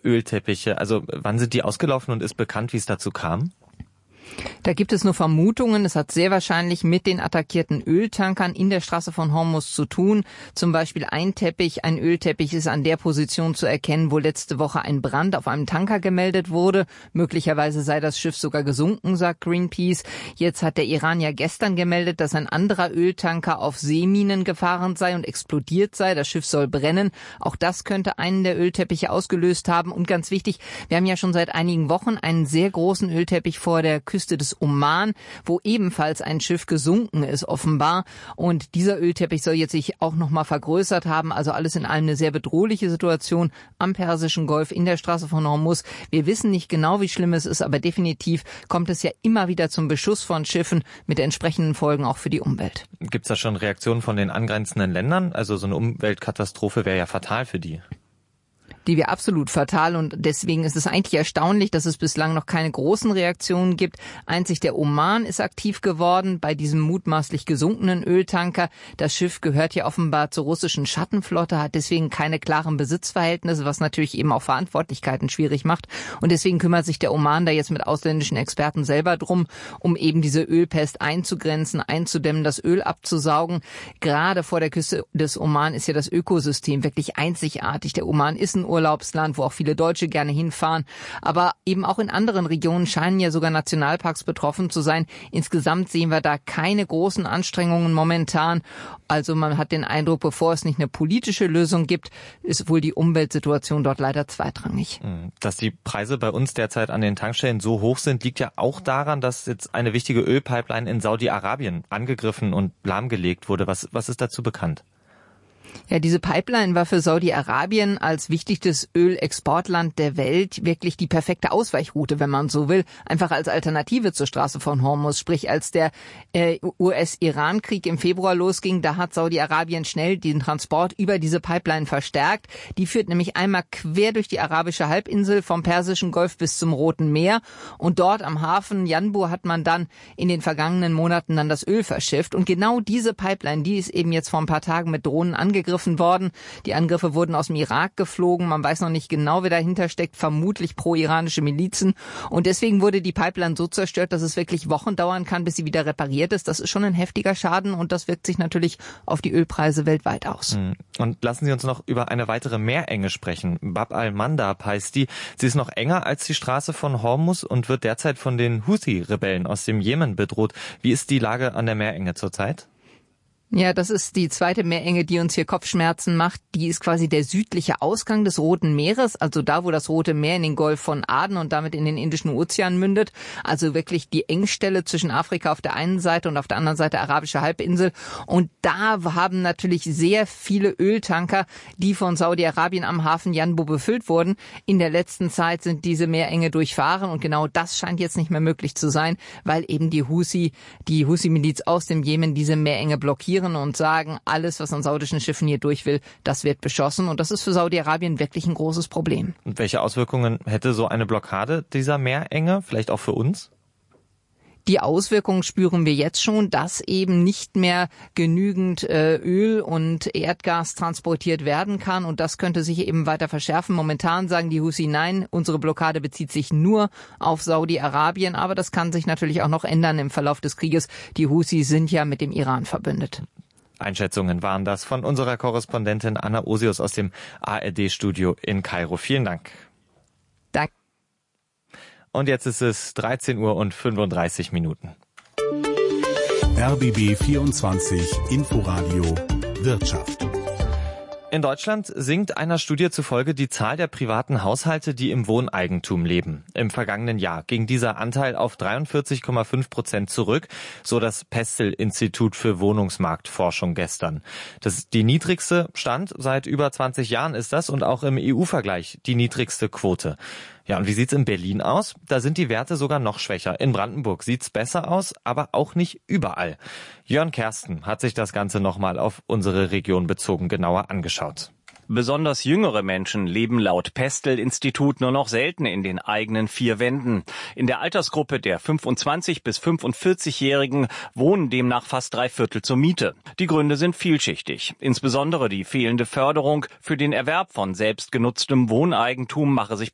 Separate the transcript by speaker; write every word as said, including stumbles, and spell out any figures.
Speaker 1: Ölteppiche. Also wann sind die ausgelaufen und ist bekannt, wie es dazu kam?
Speaker 2: Da gibt es nur Vermutungen. Es hat sehr wahrscheinlich mit den attackierten Öltankern in der Straße von Hormuz zu tun. Zum Beispiel ein Teppich, ein Ölteppich ist an der Position zu erkennen, wo letzte Woche ein Brand auf einem Tanker gemeldet wurde. Möglicherweise sei das Schiff sogar gesunken, sagt Greenpeace. Jetzt hat der Iran ja gestern gemeldet, dass ein anderer Öltanker auf Seeminen gefahren sei und explodiert sei. Das Schiff soll brennen. Auch das könnte einen der Ölteppiche ausgelöst haben. Und ganz wichtig, wir haben ja schon seit einigen Wochen einen sehr großen Ölteppich vor der Küste des Oman, wo ebenfalls ein Schiff gesunken ist, offenbar. Und dieser Ölteppich soll jetzt sich auch noch mal vergrößert haben. Also alles in allem eine sehr bedrohliche Situation am Persischen Golf in der Straße von Hormuz. Wir wissen nicht genau, wie schlimm es ist, aber definitiv kommt es ja immer wieder zum Beschuss von Schiffen mit entsprechenden Folgen auch für die Umwelt.
Speaker 1: Gibt es da schon Reaktionen von den angrenzenden Ländern? Also so eine Umweltkatastrophe wäre ja fatal für die.
Speaker 2: Die wäre absolut fatal und deswegen ist es eigentlich erstaunlich, dass es bislang noch keine großen Reaktionen gibt. Einzig der Oman ist aktiv geworden bei diesem mutmaßlich gesunkenen Öltanker. Das Schiff gehört ja offenbar zur russischen Schattenflotte, hat deswegen keine klaren Besitzverhältnisse, was natürlich eben auch Verantwortlichkeiten schwierig macht. Und deswegen kümmert sich der Oman da jetzt mit ausländischen Experten selber drum, um eben diese Ölpest einzugrenzen, einzudämmen, das Öl abzusaugen. Gerade vor der Küste des Oman ist ja das Ökosystem wirklich einzigartig. Der Oman ist ein Urlaubsland, wo auch viele Deutsche gerne hinfahren. Aber eben auch in anderen Regionen scheinen ja sogar Nationalparks betroffen zu sein. Insgesamt sehen wir da keine großen Anstrengungen momentan. Also man hat den Eindruck, bevor es nicht eine politische Lösung gibt, ist wohl die Umweltsituation dort leider zweitrangig.
Speaker 1: Dass die Preise bei uns derzeit an den Tankstellen so hoch sind, liegt ja auch daran, dass jetzt eine wichtige Ölpipeline in Saudi-Arabien angegriffen und lahmgelegt wurde. Was, was ist dazu bekannt?
Speaker 2: Ja, diese Pipeline war für Saudi-Arabien als wichtigstes Ölexportland der Welt wirklich die perfekte Ausweichroute, wenn man so will. Einfach als Alternative zur Straße von Hormuz. Sprich, als der äh, U S-Iran-Krieg im Februar losging, da hat Saudi-Arabien schnell den Transport über diese Pipeline verstärkt. Die führt nämlich einmal quer durch die arabische Halbinsel vom Persischen Golf bis zum Roten Meer. Und dort am Hafen Yanbu hat man dann in den vergangenen Monaten dann das Öl verschifft. Und genau diese Pipeline, die ist eben jetzt vor ein paar Tagen mit Drohnen angegriffen worden. Die Angriffe wurden aus dem Irak geflogen. Man weiß noch nicht genau, wer dahinter steckt. Vermutlich pro-iranische Milizen. Und deswegen wurde die Pipeline so zerstört, dass es wirklich Wochen dauern kann, bis sie wieder repariert ist. Das ist schon ein heftiger Schaden und das wirkt sich natürlich auf die Ölpreise weltweit aus.
Speaker 1: Und lassen Sie uns noch über eine weitere Meerenge sprechen. Bab al-Mandab heißt die. Sie ist noch enger als die Straße von Hormuz und wird derzeit von den Houthi-Rebellen aus dem Jemen bedroht. Wie ist die Lage an der Meerenge zurzeit?
Speaker 2: Ja, das ist die zweite Meerenge, die uns hier Kopfschmerzen macht. Die ist quasi der südliche Ausgang des Roten Meeres, also da, wo das Rote Meer in den Golf von Aden und damit in den Indischen Ozean mündet. Also wirklich die Engstelle zwischen Afrika auf der einen Seite und auf der anderen Seite arabische Halbinsel. Und da haben natürlich sehr viele Öltanker, die von Saudi-Arabien am Hafen Yanbu befüllt wurden. In der letzten Zeit sind diese Meerenge durchfahren und genau das scheint jetzt nicht mehr möglich zu sein, weil eben die Houthi, die Houthi-Miliz aus dem Jemen diese Meerenge blockieren und sagen, alles, was an saudischen Schiffen hier durch will, das wird beschossen. Und das ist für Saudi-Arabien wirklich ein großes Problem.
Speaker 1: Und welche Auswirkungen hätte so eine Blockade dieser Meerenge, vielleicht auch für uns?
Speaker 2: Die Auswirkungen spüren wir jetzt schon, dass eben nicht mehr genügend äh, Öl und Erdgas transportiert werden kann und das könnte sich eben weiter verschärfen. Momentan sagen die Houthi, nein, unsere Blockade bezieht sich nur auf Saudi-Arabien, aber das kann sich natürlich auch noch ändern im Verlauf des Krieges. Die Houthi sind ja mit dem Iran verbündet.
Speaker 1: Einschätzungen waren das von unserer Korrespondentin Anna Osius aus dem A R D-Studio in Kairo. Vielen Dank.
Speaker 2: Danke.
Speaker 1: Und jetzt ist es dreizehn Uhr und fünfunddreißig Minuten.
Speaker 3: R B B vierundzwanzig Inforadio Wirtschaft.
Speaker 1: In Deutschland sinkt einer Studie zufolge die Zahl der privaten Haushalte, die im Wohneigentum leben. Im vergangenen Jahr ging dieser Anteil auf dreiundvierzig Komma fünf Prozent zurück, so das Pestel-Institut für Wohnungsmarktforschung gestern. Das ist die niedrigste Stand seit über zwanzig Jahren ist das und auch im E U-Vergleich die niedrigste Quote. Ja, und wie sieht's in Berlin aus? Da sind die Werte sogar noch schwächer. In Brandenburg sieht's besser aus, aber auch nicht überall. Jörn Kersten hat sich das Ganze nochmal auf unsere Region bezogen genauer angeschaut.
Speaker 4: Besonders jüngere Menschen leben laut Pestel-Institut nur noch selten in den eigenen vier Wänden. In der Altersgruppe der fünfundzwanzig- bis fünfundvierzig-Jährigen wohnen demnach fast drei Viertel zur Miete. Die Gründe sind vielschichtig. Insbesondere die fehlende Förderung für den Erwerb von selbstgenutztem Wohneigentum mache sich